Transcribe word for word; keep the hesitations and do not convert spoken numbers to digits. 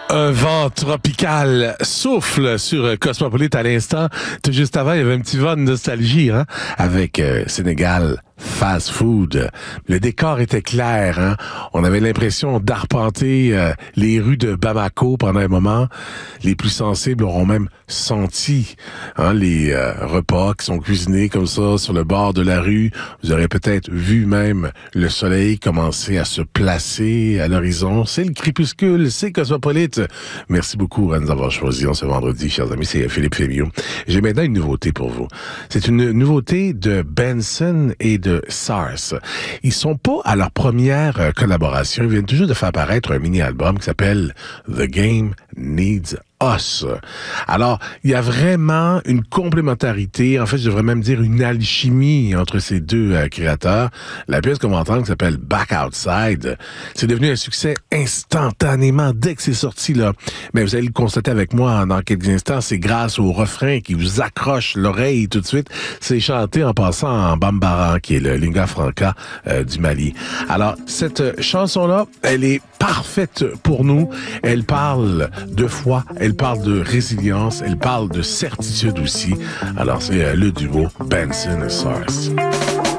Un vent tropical souffle sur Cosmopolite à l'instant. Tout juste avant, il y avait un petit vent de nostalgie, hein, avec euh, Sénégal Fast Food. Le décor était clair, hein. On avait l'impression d'arpenter euh, les rues de Bamako pendant un moment. Les plus sensibles auront même senti hein, les euh, repas qui sont cuisinés comme ça sur le bord de la rue. Vous aurez peut-être vu même le soleil commencer à se placer à l'horizon. C'est le crépuscule, c'est Cosmopolite. Merci beaucoup à nous avoir choisis en ce vendredi, chers amis. C'est Philippe Fémieux. J'ai maintenant une nouveauté pour vous. C'est une nouveauté de Benson et de SARS. Ils sont pas à leur première euh, collaboration. Ils viennent toujours de faire paraître un mini-album qui s'appelle The Game Needs Us. Alors, il y a vraiment une complémentarité, en fait, je devrais même dire une alchimie entre ces deux euh, créateurs. La pièce qu'on va entendre qui s'appelle Back Outside, c'est devenu un succès instantanément dès que c'est sorti, là. Mais vous allez le constater avec moi dans quelques instants, c'est grâce au refrain qui vous accroche l'oreille tout de suite. C'est chanté en passant en Bambara, qui est le lingua franca euh, du Mali. Alors, cette chanson-là, elle est parfaite pour nous. Elle parle de foi, elle parle de résilience, elle parle de certitude aussi. Alors, c'est euh, le duo Benson et SARS.